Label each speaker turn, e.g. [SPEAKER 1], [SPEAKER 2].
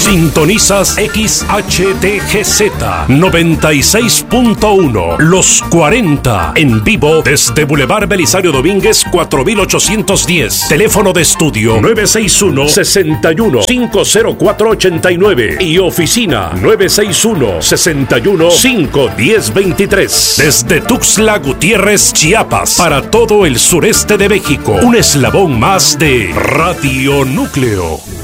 [SPEAKER 1] Sintonizas XHTGZ 96.1 Los 40 en vivo desde Boulevard Belisario Domínguez 4810. Teléfono de estudio 961-61-50489 y oficina 961-61-51023. Desde Tuxtla Gutiérrez, Chiapas, para todo el sureste de México. Un eslabón más de Radio Núcleo.